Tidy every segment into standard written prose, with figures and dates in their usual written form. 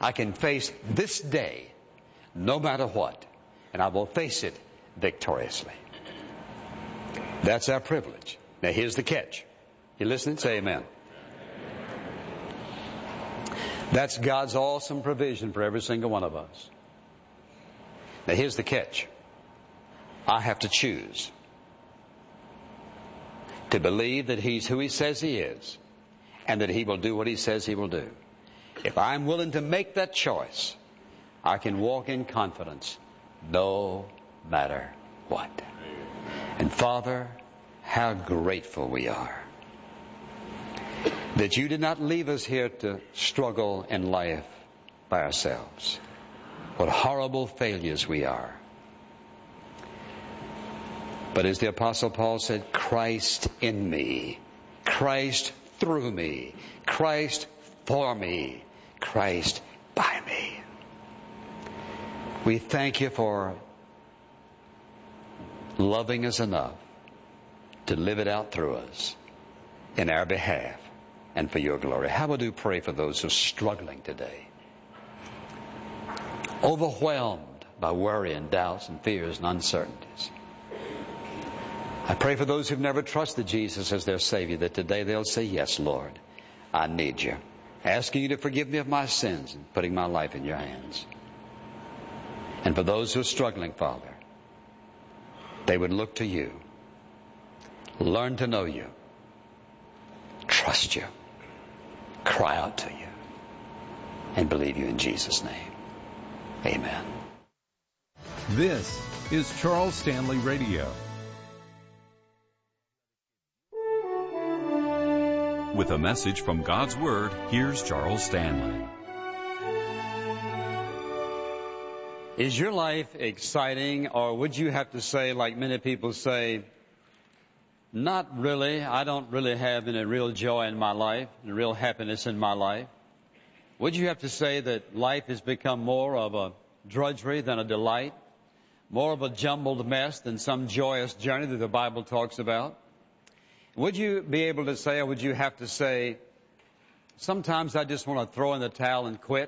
I can face this day no matter what, and I will face it victoriously. That's our privilege. Now here's the catch. You listening? Say amen. That's God's awesome provision for every single one of us. Now here's the catch. I have to choose to believe that He's who He says He is, and that He will do what He says He will do. If I'm willing to make that choice, I can walk in confidence no matter what. And Father, how grateful we are that You did not leave us here to struggle in life by ourselves. What horrible failures we are. But as the Apostle Paul said, Christ in me, Christ through me, Christ for me, Christ by me. We thank You for loving us enough to live it out through us in our behalf and for Your glory. How would you pray for those who are struggling today? Overwhelmed by worry and doubts and fears and uncertainties. I pray for those who've never trusted Jesus as their Savior, that today they'll say, yes, Lord, I need You. Asking You to forgive me of my sins and putting my life in Your hands. And for those who are struggling, Father, they would look to You, learn to know You, trust You, cry out to You, and believe You in Jesus' name. Amen. This is Charles Stanley Radio. With a message from God's Word, here's Charles Stanley. Is your life exciting, or would you have to say, like many people say, not really, I don't really have any real joy in my life, any real happiness in my life? Would you have to say that life has become more of a drudgery than a delight, more of a jumbled mess than some joyous journey that the Bible talks about? Would you be able to say, or would you have to say, sometimes I just want to throw in the towel and quit?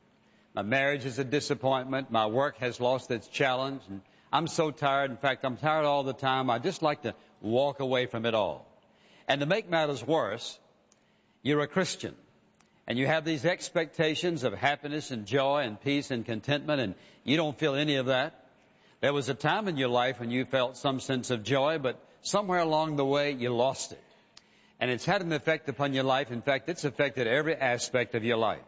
My marriage is a disappointment. My work has lost its challenge. And I'm so tired. In fact, I'm tired all the time. I just like to walk away from it all. And to make matters worse, you're a Christian. And you have these expectations of happiness and joy and peace and contentment, and you don't feel any of that. There was a time in your life when you felt some sense of joy, but somewhere along the way you lost it. And it's had an effect upon your life. In fact, it's affected every aspect of your life.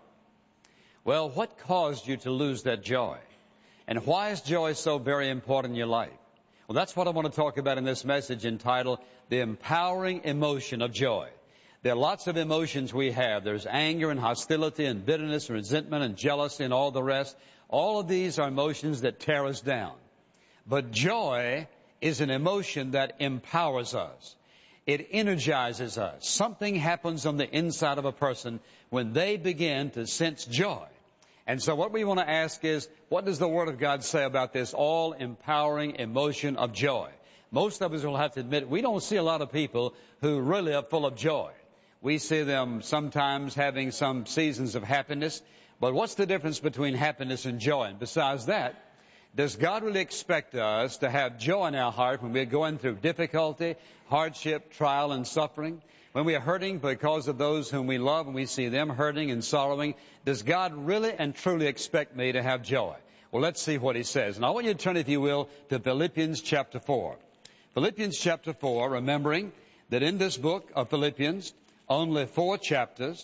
Well, what caused you to lose that joy? And why is joy so very important in your life? Well, that's what I want to talk about in this message entitled, The Empowering Emotion of Joy. There are lots of emotions we have. There's anger and hostility and bitterness and resentment and jealousy and all the rest. All of these are emotions that tear us down. But joy is an emotion that empowers us. It energizes us. Something happens on the inside of a person when they begin to sense joy. And so what we want to ask is, what does the Word of God say about this all-empowering emotion of joy? Most of us will have to admit, we don't see a lot of people who really are full of joy. We see them sometimes having some seasons of happiness. But what's the difference between happiness and joy? And besides that, does God really expect us to have joy in our heart when we're going through difficulty, hardship, trial, and suffering? When we are hurting because of those whom we love and we see them hurting and sorrowing, does God really and truly expect me to have joy? Well, let's see what He says. And I want you to turn, if you will, to Philippians chapter 4. Philippians chapter 4, remembering that in this book of Philippians, only 4 chapters,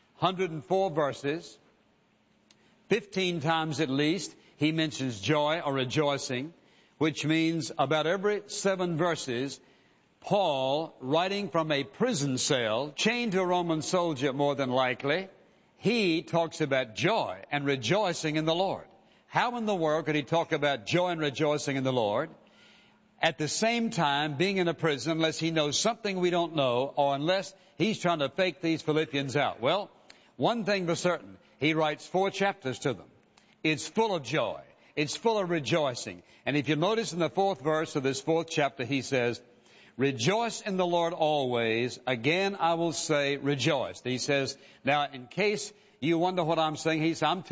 104 verses, 15 times at least, he mentions joy or rejoicing, which means about every 7 verses, Paul, writing from a prison cell, chained to a Roman soldier more than likely, he talks about joy and rejoicing in the Lord. How in the world could he talk about joy and rejoicing in the Lord at the same time being in a prison unless he knows something we don't know, or unless he's trying to fake these Philippians out? Well, one thing for certain, he writes 4 chapters to them. It's full of joy. It's full of rejoicing. And if you notice in the 4th verse of this 4th chapter, he says, rejoice in the Lord always. Again, I will say rejoice. He says, now, in case you wonder what I'm saying, I'm